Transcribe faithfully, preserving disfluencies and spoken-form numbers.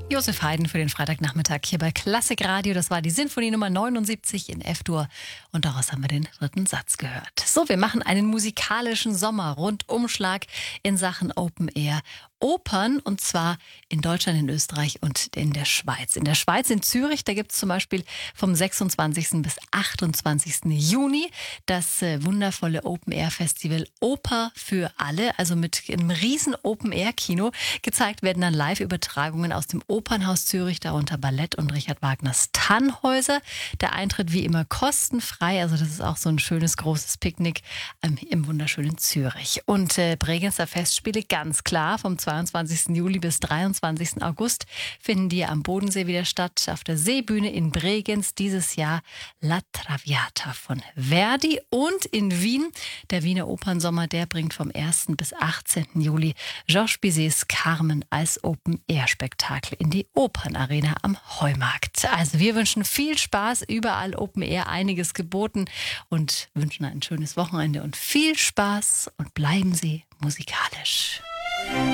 Josef Haydn für den Freitagnachmittag hier bei Klassik Radio. Das war die Sinfonie Nummer neunundsiebzig in F-Dur und daraus haben wir den dritten Satz gehört. So, wir machen einen musikalischen Sommer-Rundumschlag in Sachen Open Air Opern, und zwar in Deutschland, in Österreich und in der Schweiz. In der Schweiz, in Zürich, da gibt es zum Beispiel vom sechsundzwanzigsten bis achtundzwanzigsten Juni das äh, wundervolle Open Air Festival Oper für alle, also mit einem riesen Open Air Kino. Gezeigt werden dann Live-Übertragungen aus dem Opernhaus Zürich, darunter Ballett und Richard Wagners Tannhäuser. Der Eintritt wie immer kostenfrei, also das ist auch so ein schönes großes Picknick ähm, im wunderschönen Zürich. Und äh, Bregenzer Festspiele, ganz klar, vom zweiundzwanzigsten Juli bis dreiundzwanzigsten August finden die am Bodensee wieder statt. Auf der Seebühne in Bregenz dieses Jahr La Traviata von Verdi, und in Wien der Wiener Opernsommer, der bringt vom ersten bis achtzehnten Juli Georges Bizets Carmen als Open-Air-Spektakel in die Opernarena am Heumarkt. Also wir wünschen viel Spaß, überall Open Air, einiges geboten, und wünschen ein schönes Wochenende und viel Spaß, und bleiben Sie musikalisch.